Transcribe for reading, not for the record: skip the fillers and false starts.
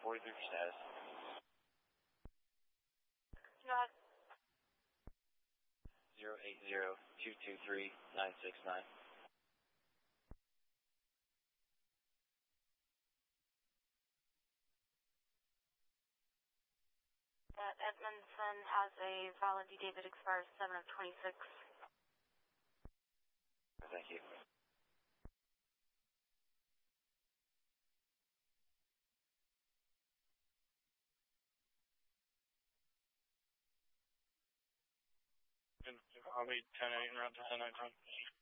43 for status. Go ahead. 080-223-969. Edmondson has a valid D-Day that expires 7 of 26. Thank you. I'll be 10-8 and route to 10-19.